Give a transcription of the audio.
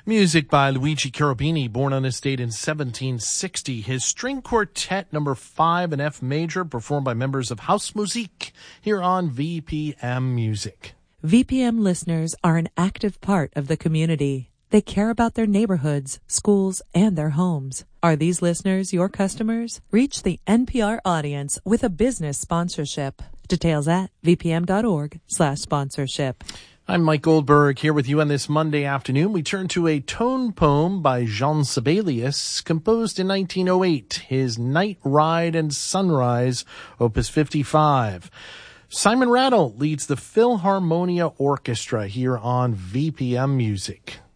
Music by Luigi Cherubini, born on this date in 1760. His string quartet number 5 in F major, performed by members of Hausmusik here on VPM Music. VPM listeners are an active part of the community. They care about their neighborhoods, schools, and their homes. Are these listeners your customers? Reach the NPR audience with a business sponsorship. Details at vpm.org/sponsorship. I'm Mike Goldberg here with you on this Monday afternoon. We turn to a tone poem by Jean Sibelius, composed in 1908, his Night Ride and Sunrise, Opus 55. Simon Rattle leads the Philharmonia Orchestra here on VPM Music.